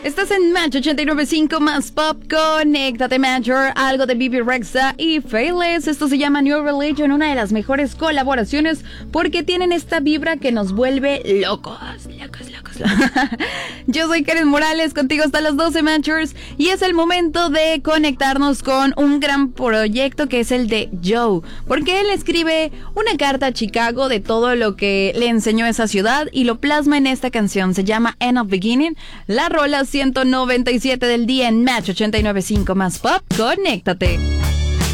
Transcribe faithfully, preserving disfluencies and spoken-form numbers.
Estás en Match ochenta y nueve punto cinco más Pop. Conéctate, Matcher. Algo de Bebe Rexha y Faithless. Esto se llama New Religion, una de las mejores colaboraciones porque tienen esta vibra que nos vuelve locos. Locos, locos, locos. Yo soy Karen Morales, contigo hasta las doce, Matchers. Y es el momento de conectarnos con un gran proyecto que es el de Joe. Porque él escribe una carta a Chicago de todo lo que le enseñó esa ciudad y lo plasma en esta canción. Se llama End of Beginning. La rola ciento noventa y siete del día en Match ochenta y nueve punto cinco más Pop. Conéctate.